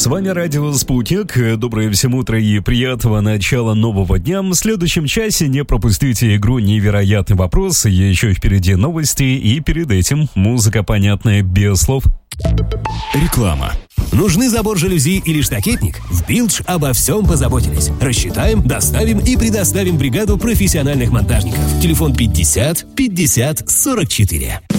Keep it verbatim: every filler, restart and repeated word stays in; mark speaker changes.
Speaker 1: С вами радио «Спутник». Доброе всем утро и приятного начала нового дня. В следующем часе не пропустите игру «Невероятный вопрос». Еще впереди новости и перед этим музыка, понятная без слов.
Speaker 2: Реклама. Нужны забор жалюзи или штакетник? В Билдж обо всем позаботились. Рассчитаем, доставим и предоставим бригаду профессиональных монтажников. Телефон пятьдесят пятьдесят сорок четыре.